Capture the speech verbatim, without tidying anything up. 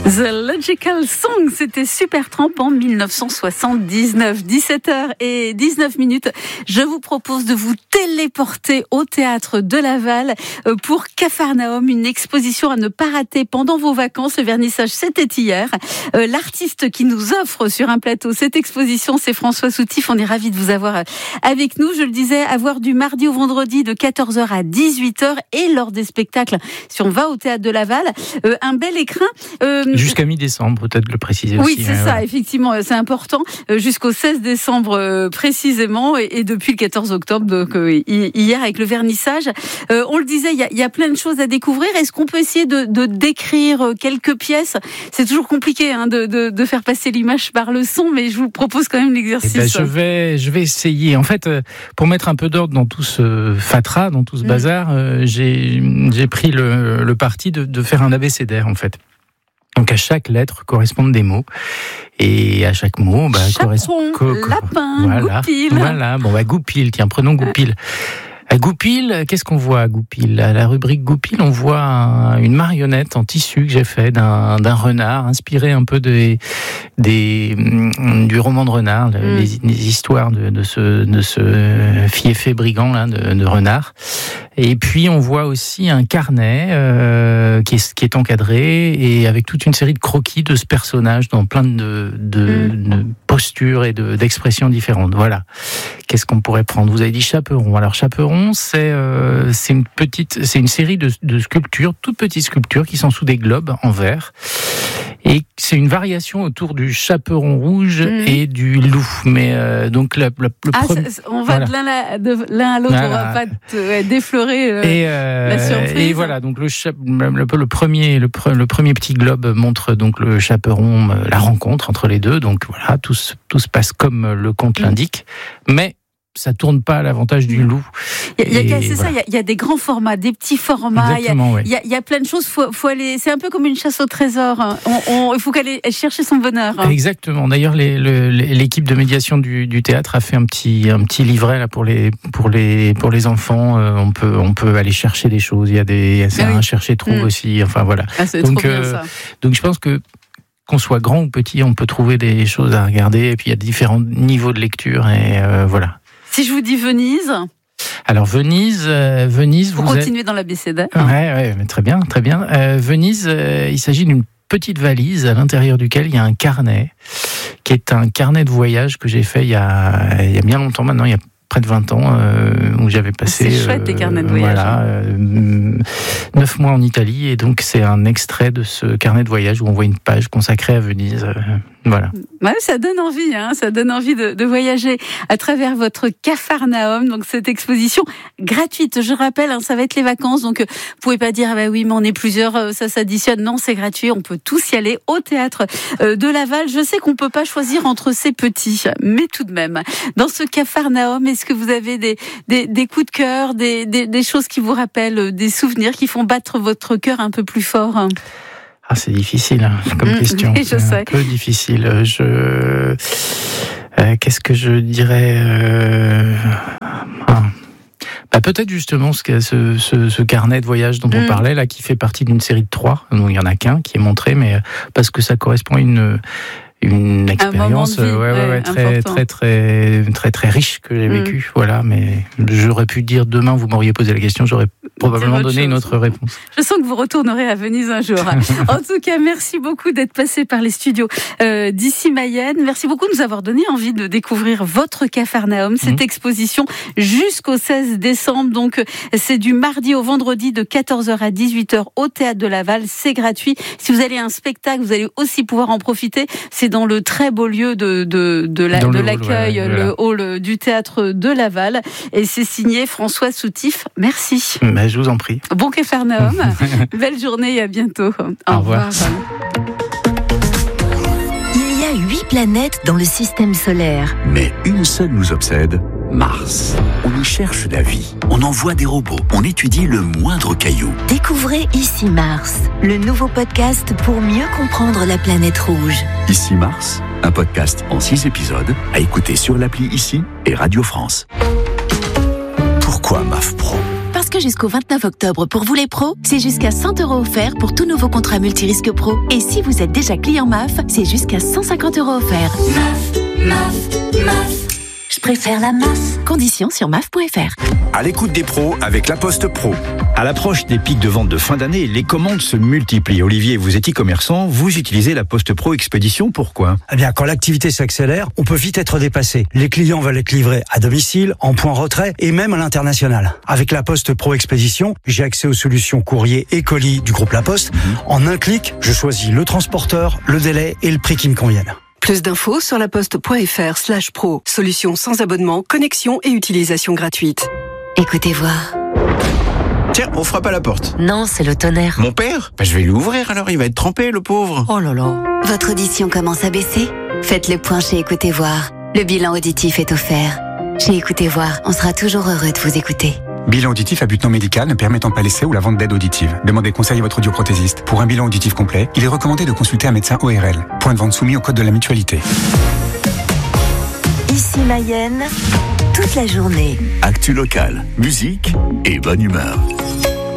The Logical Song, c'était Supertramp en dix-neuf cent soixante-dix-neuf. dix-sept heures dix-neuf minutes. Je vous propose de vous téléporter au théâtre de Laval pour Capharnaüm, une exposition à ne pas rater pendant vos vacances. Le vernissage, c'était hier. L'artiste qui nous offre sur un plateau cette exposition, c'est François Soutif. On est ravis de vous avoir avec nous. Je le disais, à voir du mardi au vendredi de quatorze heures à dix-huit heures et lors des spectacles, si on va au théâtre de Laval, euh, un bel écrin. Euh, Jusqu'à mi-décembre, peut-être le préciser oui, aussi. Oui, c'est hein, ça, ouais. effectivement, c'est important. Euh, jusqu'au seize décembre euh, précisément, et, et depuis le quatorze octobre, donc euh, hier avec le vernissage. Euh, on le disait, il y a, y a plein de choses à découvrir. Est-ce qu'on peut essayer de, de décrire quelques pièces ? C'est toujours compliqué hein, de, de, de faire passer l'image par le son, mais je vous propose quand même l'exercice. Eh ben, je vais, je vais essayer. En fait, euh, pour mettre un peu d'ordre dans tout ce fatras, dans tout ce bazar, euh, j'ai, j'ai pris le, le parti de, de faire un abécédaire, en fait. Donc à chaque lettre correspondent des mots, et à chaque mot, bah, correspond co- lapin, voilà, goupil. Voilà, bon bah goupil, tiens, prenons goupil. À Goupil, qu'est-ce qu'on voit à Goupil ? À la rubrique Goupil, on voit un, une marionnette en tissu que j'ai fait d'un, d'un renard, inspiré un peu des, des, du roman de Renard, mm. les, les histoires de, de ce, de ce fiefé brigand là, de, de Renard. Et puis on voit aussi un carnet euh, qui, est, qui est encadré et avec toute une série de croquis de ce personnage dans plein de, de, mm. de postures et de, d'expressions différentes. Voilà. Qu'est-ce qu'on pourrait prendre ? Vous avez dit chaperon. Alors chaperon, c'est euh, c'est une petite, c'est une série de, de sculptures, toutes petites sculptures qui sont sous des globes en verre. Et c'est une variation autour du chaperon rouge mmh. et du loup. Mais euh, donc la, la, le ah, premier, on va voilà. de, l'un à, de l'un à l'autre, voilà. On va pas te, ouais, déflorer euh, et, euh, la surprise. Et voilà, donc le, cha- le, le premier, le, le premier petit globe montre donc le chaperon, la rencontre entre les deux. Donc voilà, tout, tout se passe comme le conte mmh. l'indique, mais ça tourne pas à l'avantage du loup. Il y a, y a, c'est voilà. ça, il y, a, il y a des grands formats, des petits formats. Il y, ouais. y, a, il y a plein de choses. Faut, faut aller. C'est un peu comme une chasse au trésor. On, on, il faut qu'aller chercher son bonheur. Exactement. D'ailleurs, les, le, l'équipe de médiation du, du théâtre a fait un petit, un petit livret là pour les, pour les, pour les enfants. Euh, on peut, on peut aller chercher des choses. Il y a des, c'est ah oui. un chercher trouve mmh. aussi. Enfin voilà. Ah, c'est donc, trop bien, euh, ça. donc je pense que qu'on soit grand ou petit, on peut trouver des choses à regarder. Et puis il y a différents niveaux de lecture et euh, voilà. Si je vous dis Venise. Alors Venise, euh, Venise. Vous, vous continuez êtes... dans l'abécédaire. Ouais, ouais, mais très bien, très bien. Euh, Venise, euh, il s'agit d'une petite valise à l'intérieur duquel il y a un carnet, qui est un carnet de voyage que j'ai fait il y a, il y a bien longtemps maintenant, il y a près de vingt ans, euh, où j'avais passé. C'est chouette, euh, les carnets de voyage. Voilà, euh, neuf mois en Italie, et donc c'est un extrait de ce carnet de voyage où on voit une page consacrée à Venise. Euh, voilà. Ouais, ça donne envie, hein, ça donne envie de, de voyager à travers votre Capharnaüm. Donc cette exposition gratuite, je rappelle, hein, ça va être les vacances, donc euh, vous pouvez pas dire ah bah oui, mais on est plusieurs, euh, ça s'additionne. Non, c'est gratuit, on peut tous y aller au théâtre euh, de Laval. Je sais qu'on peut pas choisir entre ces petits, mais tout de même, dans ce Capharnaüm, est-ce que vous avez des, des, des coups de cœur, des, des, des choses qui vous rappellent, des souvenirs qui font battre votre cœur un peu plus fort? Ah, c'est difficile hein, comme mmh, question. Je c'est sais. un peu difficile. Je... Euh, qu'est-ce que je dirais euh... ah. Bah, peut-être justement ce, ce, ce, ce carnet de voyage dont mmh. on parlait, là, qui fait partie d'une série de trois. Donc, il n'y en a qu'un qui est montré, mais parce que ça correspond à une... une expérience vie, ouais, ouais, ouais, très, très, très, très, très riche que j'ai vécue. Mmh. Voilà, mais j'aurais pu dire demain, vous m'auriez posé la question, j'aurais probablement donné chose. une autre réponse. Je sens que vous retournerez à Venise un jour. En tout cas, merci beaucoup d'être passé par les studios euh, d'Ici Mayenne. Merci beaucoup de nous avoir donné envie de découvrir votre Capharnaüm, cette mmh. exposition jusqu'au seize décembre. Donc, c'est du mardi au vendredi de quatorze heures à dix-huit heures au Théâtre de Laval. C'est gratuit. Si vous allez à un spectacle, vous allez aussi pouvoir en profiter. C'est dans le très beau lieu de, de, de, la, de l'accueil, hall, ouais, le voilà. hall du Théâtre de Laval. Et c'est signé François Soutif. Merci. Mais je vous en prie. Bon Capharnaüm. Belle journée et à bientôt. Au, Au revoir. revoir. Il y a huit planètes dans le système solaire. Mais une seule nous obsède, Mars. On y cherche la vie, on envoie des robots, on étudie le moindre caillou. Découvrez Ici Mars, le nouveau podcast pour mieux comprendre la planète rouge. Ici Mars, un podcast en six épisodes à écouter sur l'appli Ici et Radio France. Pourquoi M A F Pro ? Parce Parce que jusqu'au vingt-neuf octobre, pour vous les pros, c'est jusqu'à cent euros offerts pour tout nouveau contrat multirisque pro. Et si vous êtes déjà client M A F, c'est jusqu'à cent cinquante euros offerts. M A F, M A F, M A F. Je préfère la M A F. Conditions sur M A F point F R. À l'écoute des pros avec La Poste Pro. À l'approche des pics de vente de fin d'année, les commandes se multiplient. Olivier, vous êtes e-commerçant, vous utilisez La Poste Pro Expédition, pourquoi ? Eh bien, quand l'activité s'accélère, on peut vite être dépassé. Les clients veulent être livrés à domicile, en point retrait et même à l'international. Avec La Poste Pro Expédition, j'ai accès aux solutions courrier et colis du groupe La Poste. Mmh. En un clic, je choisis le transporteur, le délai et le prix qui me conviennent. Plus d'infos sur laposte.fr slash pro. Solution sans abonnement, connexion et utilisation gratuite. Écoutez voir. Tiens, on frappe à la porte. Non, c'est le tonnerre. Mon père ? Bah, je vais lui ouvrir alors, il va être trempé, le pauvre. Oh là là. Votre audition commence à baisser ? Faites le point chez Écoutez voir. Le bilan auditif est offert. Chez Écoutez voir, on sera toujours heureux de vous écouter. Bilan auditif à but non médical ne permettant pas l'essai ou la vente d'aide auditive. Demandez conseil à votre audioprothésiste. Pour un bilan auditif complet, il est recommandé de consulter un médecin O R L. Point de vente soumis au code de la mutualité. Ici Mayenne, toute la journée. Actu locale, musique et bonne humeur.